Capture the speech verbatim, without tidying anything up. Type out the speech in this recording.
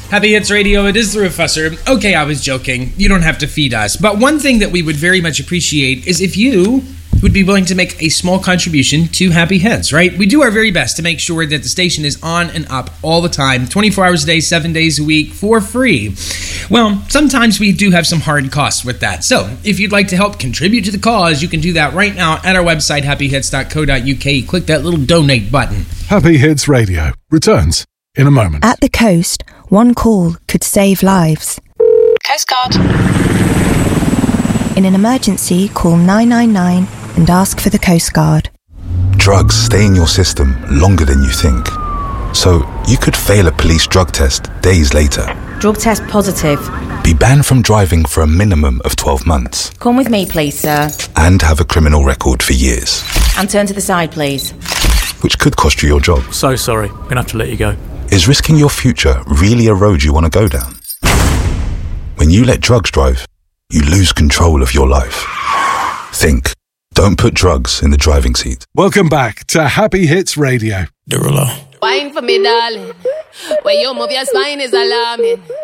Happy Hits Radio, it is the Professor. Okay, I was joking. You don't have to feed us. But one thing that we would very much appreciate is if you would be willing to make a small contribution to Happy Hits, right? We do our very best to make sure that the station is on and up all the time, twenty-four hours a day, seven days a week, for free. Well, sometimes we do have some hard costs with that. So, if you'd like to help contribute to the cause, you can do that right now at our website, happy hits dot co dot uk. Click that little donate button. Happy Hits Radio returns in a moment. At the coast, one call could save lives. Coast Guard. In an emergency, call nine nine nine and ask for the Coast Guard. Drugs stay in your system longer than you think. So you could fail a police drug test days later. Drug test positive. Be banned from driving for a minimum of twelve months. Come with me, please, sir. And have a criminal record for years. And turn to the side, please. Which could cost you your job. So sorry, I'm gonna have to let you go. Is risking your future really a road you want to go down? When you let drugs drive, you lose control of your life. Think. Don't put drugs in the driving seat. Welcome back to Happy Hits Radio. Derulo. Wine for me, darling. When you move your spine is alarming.